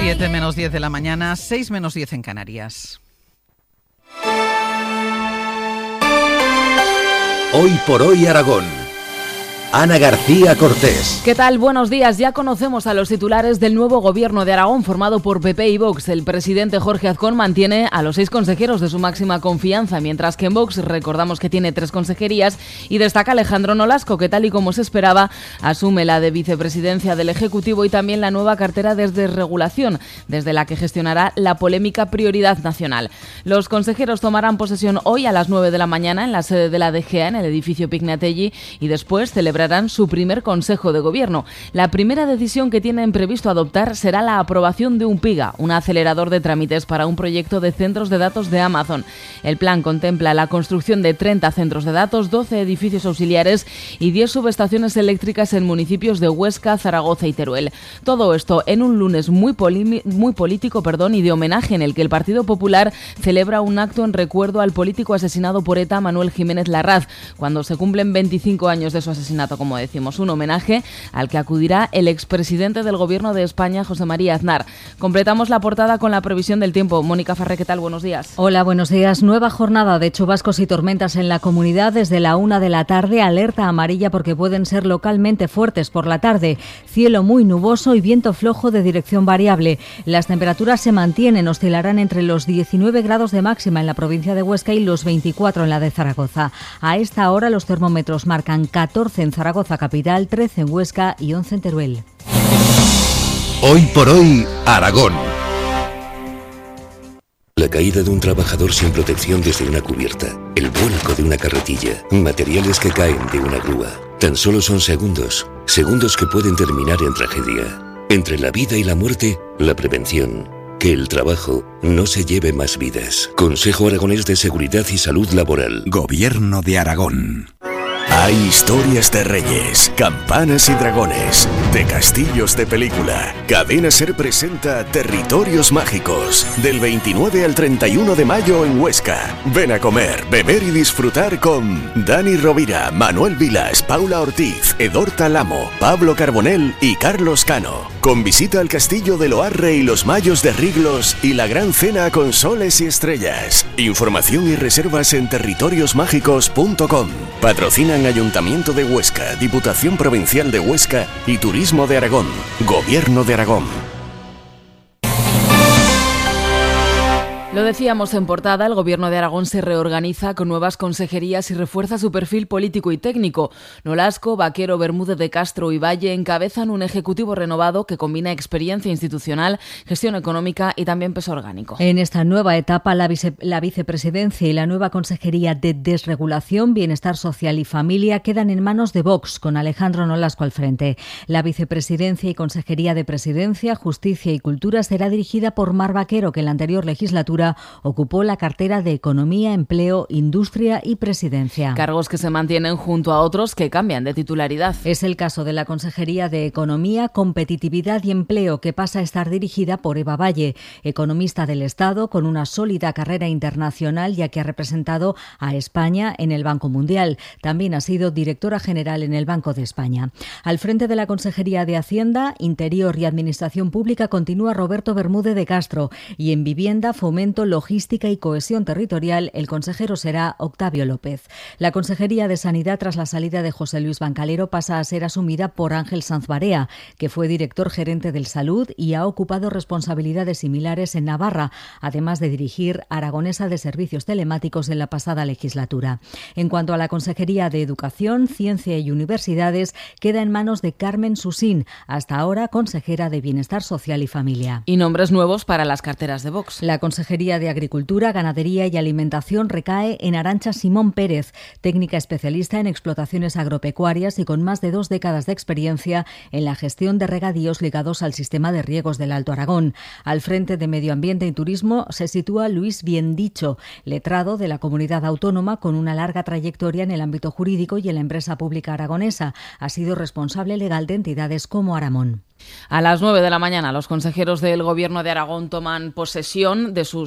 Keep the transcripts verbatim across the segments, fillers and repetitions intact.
siete menos diez de la mañana, seis menos diez en Canarias. Hoy por hoy Aragón. Ana García Cortés. ¿Qué tal? Buenos días. Ya conocemos a los titulares del nuevo gobierno de Aragón formado por P P y Vox. El presidente Jorge Azcón mantiene a los seis consejeros de su máxima confianza, mientras que en Vox recordamos que tiene tres consejerías y destaca Alejandro Nolasco, que tal y como se esperaba asume la de vicepresidencia del Ejecutivo y también la nueva cartera de desregulación, desde la que gestionará la polémica Prioridad Nacional. Los consejeros tomarán posesión hoy a las nueve de la mañana en la sede de la D G A en el edificio Pignatelli y después celebrarán su primer Consejo de Gobierno. La primera decisión que tienen previsto adoptar será la aprobación de un PIGA, un acelerador de trámites para un proyecto de centros de datos de Amazon. El plan contempla la construcción de treinta centros de datos, doce edificios auxiliares y diez subestaciones eléctricas en municipios de Huesca, Zaragoza y Teruel. Todo esto en un lunes muy, poli- muy político perdón, y de homenaje en el que el Partido Popular celebra un acto en recuerdo al político asesinado por ETA, Manuel Jiménez Larraz, cuando se cumplen veinticinco años de su asesinato. Como decimos, un homenaje al que acudirá el expresidente del Gobierno de España, José María Aznar. Completamos la portada con la previsión del tiempo. Mónica Farré, ¿qué tal? Buenos días. Hola, buenos días. Nueva jornada de chubascos y tormentas en la comunidad desde la una de la tarde. Alerta amarilla porque pueden ser localmente fuertes por la tarde. Cielo muy nuboso y viento flojo de dirección variable. Las temperaturas se mantienen, oscilarán entre los diecinueve grados de máxima en la provincia de Huesca y los veinticuatro en la de Zaragoza. A esta hora los termómetros marcan catorce en Zaragoza capital, trece en Huesca y once en Teruel. Hoy por hoy Aragón. La caída de un trabajador sin protección desde una cubierta, el vuelco de una carretilla, materiales que caen de una grúa. Tan solo son segundos, segundos que pueden terminar en tragedia. Entre la vida y la muerte, la prevención. Que el trabajo no se lleve más vidas. Consejo Aragonés de Seguridad y Salud Laboral. Gobierno de Aragón. Hay historias de reyes, campanas y dragones, de castillos de película. Cadena SER presenta Territorios Mágicos, del veintinueve al treinta y uno de mayo en Huesca. Ven a comer, beber y disfrutar con Dani Rovira, Manuel Vilas, Paula Ortiz, Edorta Lamo, Pablo Carbonell y Carlos Cano. Con visita al castillo de Loarre y los Mayos de Riglos y la gran cena con soles y estrellas. Información y reservas en territorios mágicos punto com. Patrocinan Ayuntamiento de Huesca, Diputación Provincial de Huesca y Turismo de Aragón. Gobierno de Aragón. Lo decíamos en portada, el Gobierno de Aragón se reorganiza con nuevas consejerías y refuerza su perfil político y técnico. Nolasco, Vaquero, Bermúdez de Castro y Valle encabezan un ejecutivo renovado que combina experiencia institucional, gestión económica y también peso orgánico. En esta nueva etapa, la, vice, la vicepresidencia y la nueva consejería de desregulación, bienestar social y familia quedan en manos de Vox, con Alejandro Nolasco al frente. La vicepresidencia y consejería de presidencia, justicia y cultura será dirigida por Mar Vaquero, que en la anterior legislatura ocupó la cartera de Economía, Empleo, Industria y Presidencia. Cargos que se mantienen junto a otros que cambian de titularidad. Es el caso de la Consejería de Economía, Competitividad y Empleo, que pasa a estar dirigida por Eva Valle, economista del Estado con una sólida carrera internacional, ya que ha representado a España en el Banco Mundial. También ha sido directora general en el Banco de España. Al frente de la Consejería de Hacienda, Interior y Administración Pública continúa Roberto Bermúdez de Castro y en Vivienda, Fomento, Logística y Cohesión Territorial, el consejero será Octavio López. La Consejería de Sanidad, tras la salida de José Luis Bancalero, pasa a ser asumida por Ángel Sanz Barea, que fue director gerente del Salud y ha ocupado responsabilidades similares en Navarra, además de dirigir Aragonesa de Servicios Telemáticos en la pasada legislatura. En cuanto a la Consejería de Educación, Ciencia y Universidades, queda en manos de Carmen Susín, hasta ahora consejera de Bienestar Social y Familia. Y nombres nuevos para las carteras de Vox. La Consejería de Agricultura, Ganadería y Alimentación recae en Arantxa Simón Pérez, técnica especialista en explotaciones agropecuarias y con más de dos décadas de experiencia en la gestión de regadíos ligados al sistema de riegos del Alto Aragón. Al frente de Medio Ambiente y Turismo se sitúa Luis Biendicho, letrado de la comunidad autónoma con una larga trayectoria en el ámbito jurídico y en la empresa pública aragonesa. Ha sido responsable legal de entidades como Aramón. A las nueve de la mañana, los consejeros del Gobierno de Aragón toman posesión de sus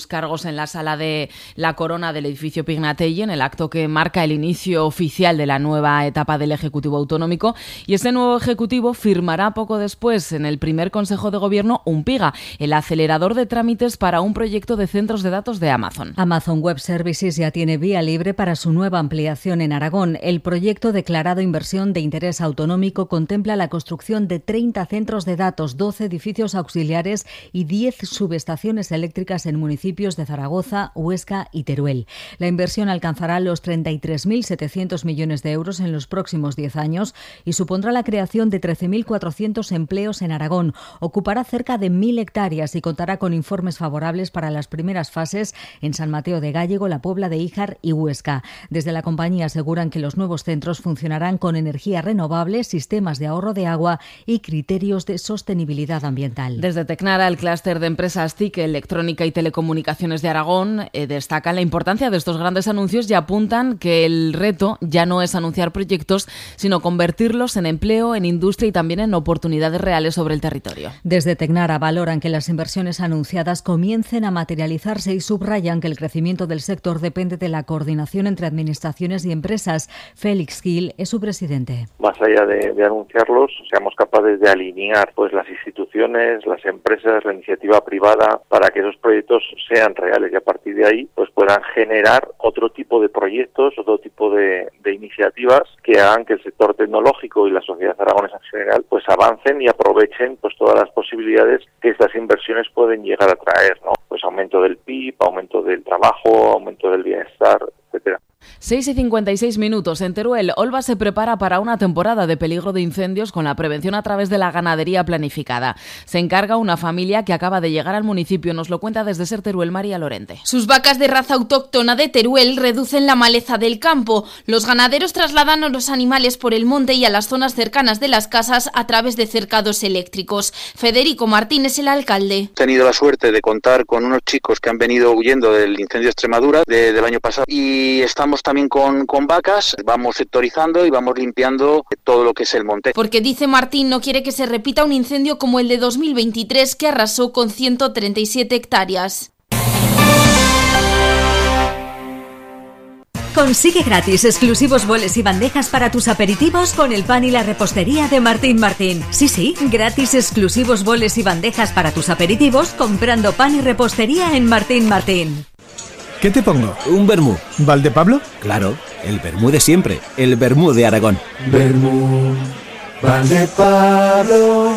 sus cargos en la sala de la Corona del edificio Pignatelli, en el acto que marca el inicio oficial de la nueva etapa del Ejecutivo Autonómico. Y ese nuevo Ejecutivo firmará poco después, en el primer Consejo de Gobierno, un PIGA, el acelerador de trámites para un proyecto de centros de datos de Amazon. Amazon Web Services ya tiene vía libre para su nueva ampliación en Aragón. El proyecto declarado inversión de interés autonómico contempla la construcción de treinta centros de datos, doce edificios auxiliares y diez subestaciones eléctricas en municipios de Zaragoza, Huesca y Teruel. La inversión alcanzará los treinta y tres mil setecientos millones de euros en los próximos diez años y supondrá la creación de trece mil cuatrocientos empleos en Aragón. Ocupará cerca de mil hectáreas y contará con informes favorables para las primeras fases en San Mateo de Gállego, La Pobla de Híjar y Huesca. Desde la compañía aseguran que los nuevos centros funcionarán con energía renovable, sistemas de ahorro de agua y criterios de sostenibilidad ambiental. Desde Tecnara, el clúster de empresas T I C, Electrónica y Telecomunicaciones de Aragón, eh, destacan la importancia de estos grandes anuncios y apuntan que el reto ya no es anunciar proyectos, sino convertirlos en empleo, en industria y también en oportunidades reales sobre el territorio. Desde Tecnara valoran que las inversiones anunciadas comiencen a materializarse y subrayan que el crecimiento del sector depende de la coordinación entre administraciones y empresas. Félix Gil es su presidente. Más allá de, de anunciarlos, seamos capaces de alinear pues las instituciones, las empresas, la iniciativa privada para que esos proyectos sean reales y a partir de ahí pues puedan generar otro tipo de proyectos, otro tipo de, de iniciativas que hagan que el sector tecnológico y la sociedad aragonesa en general pues avancen y aprovechen pues todas las posibilidades que estas inversiones pueden llegar a traer, ¿no? Pues aumento del P I B, aumento del trabajo, aumento del bienestar, etcétera. seis y cincuenta y seis minutos. En Teruel, Olva se prepara para una temporada de peligro de incendios con la prevención a través de la ganadería planificada. Se encarga una familia que acaba de llegar al municipio. Nos lo cuenta desde Ser Teruel María Lorente. Sus vacas de raza autóctona de Teruel reducen la maleza del campo. Los ganaderos trasladan a los animales por el monte y a las zonas cercanas de las casas a través de cercados eléctricos. Federico Martín es el alcalde. He tenido la suerte de contar con unos chicos que han venido huyendo del incendio de Extremadura de, del año pasado y estamos también con, con vacas, vamos sectorizando y vamos limpiando todo lo que es el monte. Porque dice Martín no quiere que se repita un incendio como el de dos mil veintitrés que arrasó con ciento treinta y siete hectáreas. Consigue gratis exclusivos boles y bandejas para tus aperitivos con el pan y la repostería de Martín Martín. Sí, sí, gratis exclusivos boles y bandejas para tus aperitivos comprando pan y repostería en Martín Martín. ¿Qué te pongo? Un vermú. ¿Valdepablo? Claro, el vermú de siempre, el vermú de Aragón. Vermú, Valdepablo.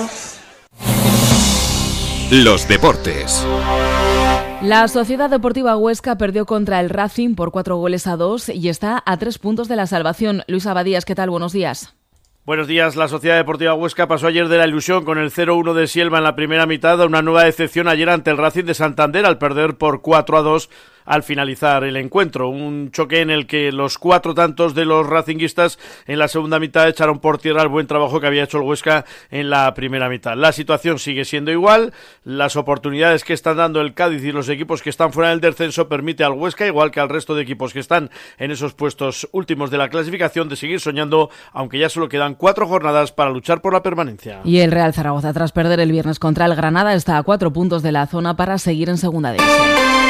Los deportes. La Sociedad Deportiva Huesca perdió contra el Racing por cuatro goles a dos y está a tres puntos de la salvación. Luis Abadías, ¿qué tal? Buenos días. Buenos días. La Sociedad Deportiva Huesca pasó ayer de la ilusión con el cero uno de Sielva en la primera mitad a una nueva decepción ayer ante el Racing de Santander al perder por cuatro a dos al finalizar el encuentro. Un choque en el que los cuatro tantos de los racinguistas en la segunda mitad echaron por tierra el buen trabajo que había hecho el Huesca en la primera mitad. La situación sigue siendo igual. Las oportunidades que están dando el Cádiz y los equipos que están fuera del descenso permite al Huesca, igual que al resto de equipos que están en esos puestos últimos de la clasificación, de seguir soñando, aunque ya solo quedan cuatro jornadas para luchar por la permanencia. Y el Real Zaragoza, tras perder el viernes contra el Granada, está a cuatro puntos de la zona para seguir en segunda división.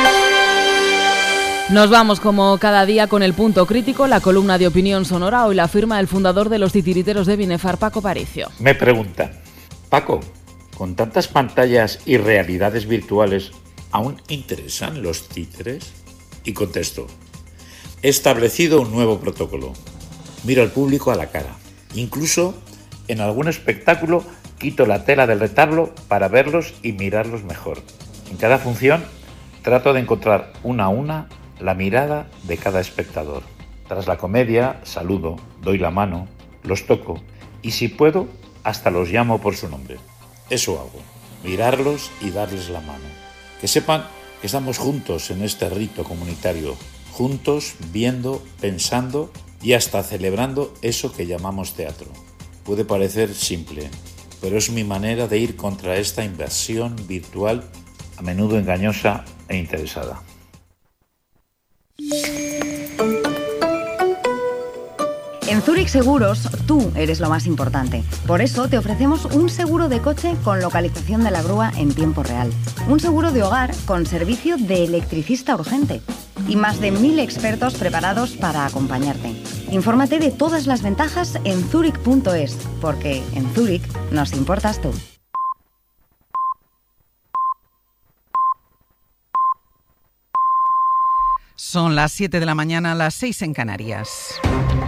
Nos vamos como cada día con el punto crítico, la columna de opinión sonora. Hoy la firma el fundador de los titiriteros de Binefar, Paco Paricio. Me preguntan, Paco, con tantas pantallas y realidades virtuales, ¿aún interesan los títeres? Y contesto, he establecido un nuevo protocolo. Miro al público a la cara. Incluso en algún espectáculo quito la tela del retablo para verlos y mirarlos mejor. En cada función trato de encontrar una a una la mirada de cada espectador. Tras la comedia, saludo, doy la mano, los toco y si puedo, hasta los llamo por su nombre. Eso hago, mirarlos y darles la mano. Que sepan que estamos juntos en este rito comunitario, juntos, viendo, pensando y hasta celebrando eso que llamamos teatro. Puede parecer simple, pero es mi manera de ir contra esta inversión virtual, a menudo engañosa e interesada. En Zurich Seguros, tú eres lo más importante. Por eso te ofrecemos un seguro de coche con localización de la grúa en tiempo real. Un seguro de hogar con servicio de electricista urgente. Y más de mil expertos preparados para acompañarte. Infórmate de todas las ventajas en zurich punto es, porque en Zurich nos importas tú. Son las siete de la mañana, las seis en Canarias.